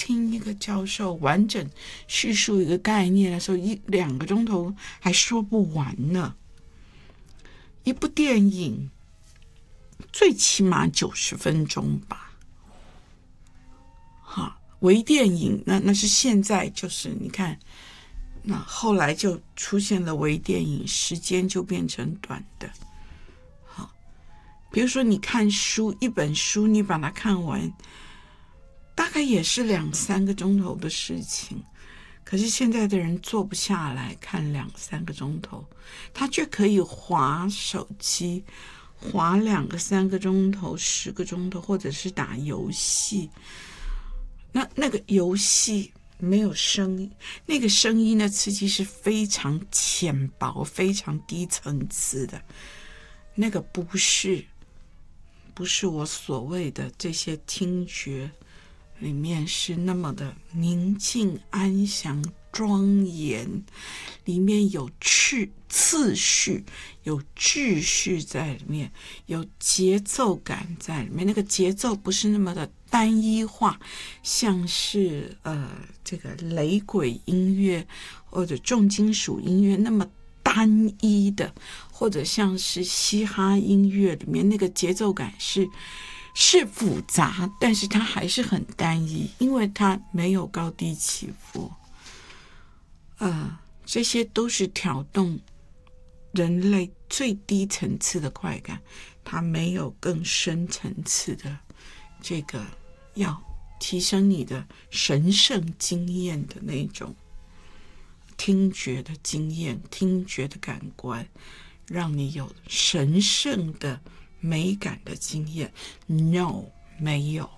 听一个教授完整叙述一个概念的时候，2个钟头还说不完呢。一部电影最起码90分钟吧，微电影那是现在就是你看，那后来就出现了微电影，时间就变成短的。好，比如说你看书，一本书你把它看完，大概也是2-3个钟头的事情。可是现在的人坐不下来看2-3个钟头，他却可以滑手机，滑2个3个钟头、10个钟头，或者是打游戏。那个游戏没有声音，那个声音的刺激是非常浅薄、非常低层次的，那个不是我所谓的这些听觉里面是那么的宁静、安详、庄严，里面有次序、有秩序在里面，有节奏感在里面。那个节奏不是那么的单一化，像是这个雷鬼音乐或者重金属音乐那么单一的，或者像是嘻哈音乐里面那个节奏感是复杂，但是它还是很单一，因为它没有高低起伏。这些都是挑动人类最低层次的快感，它没有更深层次的这个要提升你的神圣经验的那种听觉的经验、听觉的感官，让你有神圣的美感的经验。 No， 没有。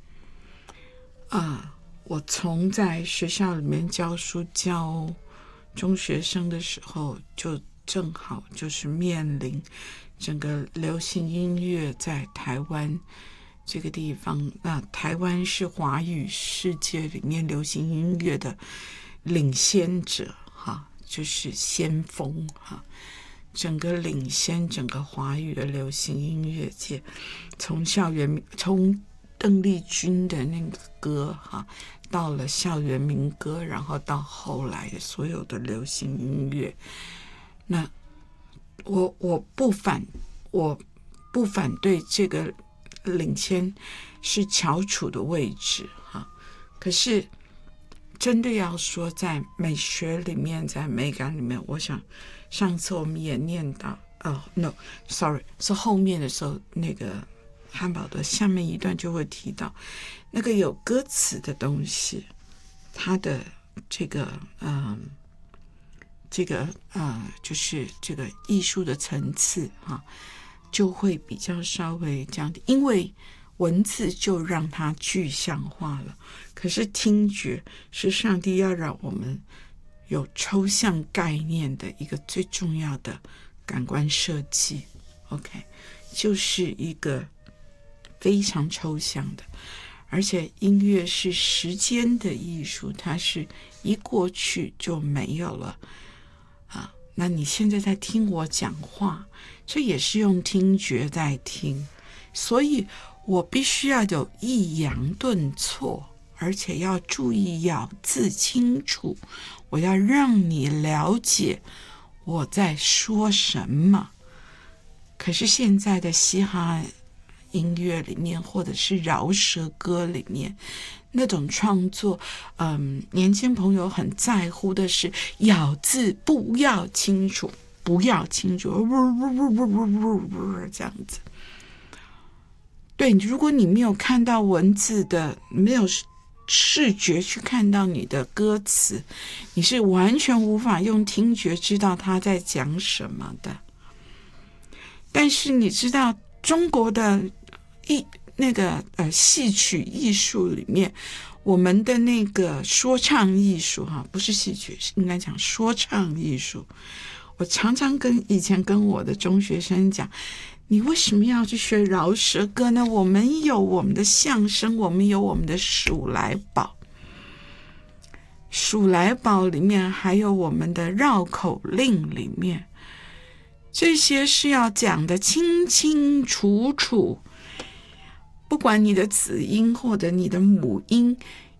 我从在学校里面教书教中学生的时候，就正好就是面临整个流行音乐在台湾这个地方。那台湾是华语世界里面流行音乐的领先者，就是先锋，整个领先整个华语的流行音乐界，从邓丽君的那个歌到了校园民歌，然后到后来所有的流行音乐。那我不反对这个领先是翘楚的位置可是真的要说在美学里面，在美感里面，我想上次我们也念到是后面的时候，那个汉堡的下面一段就会提到那个有歌词的东西，它的就是这个艺术的层次就会比较稍微降低，因为文字就让它具象化了。可是听觉是上帝要让我们有抽象概念的一个最重要的感官设计。 OK， 就是一个非常抽象的，而且音乐是时间的艺术，它是一过去就没有了那你现在在听我讲话，这也是用听觉在听，所以我必须要有抑扬顿挫，而且要注意咬字清楚，我要让你了解我在说什么。可是现在的嘻哈音乐里面，或者是饶舌歌里面，那种创作年轻朋友很在乎的是咬字不要清楚，这样子。对，如果你没有看到文字的，没有视觉去看到你的歌词，你是完全无法用听觉知道他在讲什么的。但是你知道中国的戏曲艺术里面，我们的那个说唱艺术不是戏曲，应该讲说唱艺术。我常常以前跟我的中学生讲，你为什么要去学饶舌歌呢？我们有我们的相声，我们有我们的数来宝，数来宝里面还有我们的绕口令里面，这些是要讲的清清楚楚，不管你的子音或者你的母音，